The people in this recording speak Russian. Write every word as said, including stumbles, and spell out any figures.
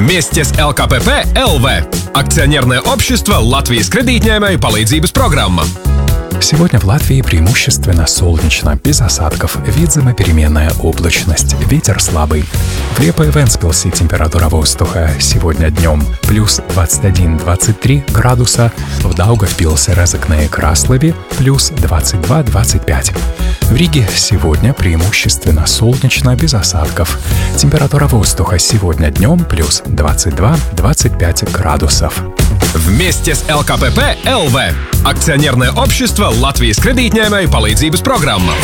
Вместе с эл ка пэ пэ эл вэ. Акционерное общество Латвijas кредитņēmēju palīdzības программа. Сегодня в Латвии преимущественно солнечно, без осадков, видима переменная облачность, ветер слабый. В Репо и Вентспилсе температура воздуха сегодня днем плюс двадцать один - двадцать три градуса, в Даугавпилсе, Резекне и Краслове плюс двадцать два - двадцать пять. В Риге сегодня преимущественно солнечно, без осадков. Температура воздуха сегодня днем плюс двадцать два - двадцать пять градусов. Вместе с эл ка пэ пэ эл вэ. Акционерное общество Латвijas кредитņēmēju palīdzības программа.